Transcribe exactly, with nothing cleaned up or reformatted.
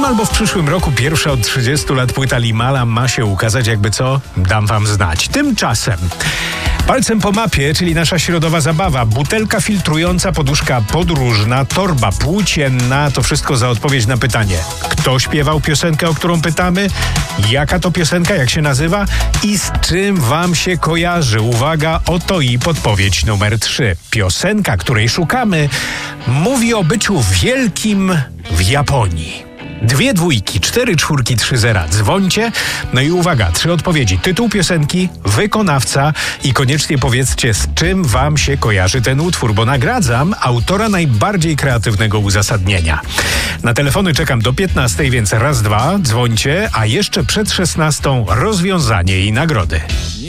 tym albo w przyszłym roku pierwsza od trzydziestu lat płyta Limala ma się ukazać, jakby co, dam wam znać. Tymczasem palcem po mapie, czyli nasza środowa zabawa, butelka filtrująca, poduszka podróżna, torba płócienna, to wszystko za odpowiedź na pytanie: kto śpiewał piosenkę, o którą pytamy? Jaka to piosenka, jak się nazywa? I z czym wam się kojarzy? Uwaga, oto i podpowiedź numer trzy. Piosenka, której szukamy, mówi o byciu wielkim w Japonii. Dwie dwójki, cztery czwórki, trzy zera. Dzwońcie. No i uwaga, trzy odpowiedzi. Tytuł piosenki, wykonawca i koniecznie powiedzcie, z czym wam się kojarzy ten utwór, bo nagradzam autora najbardziej kreatywnego uzasadnienia. Na telefony czekam do piętnastej, więc raz, dwa, dzwońcie, a jeszcze przed szesnastą rozwiązanie i nagrody.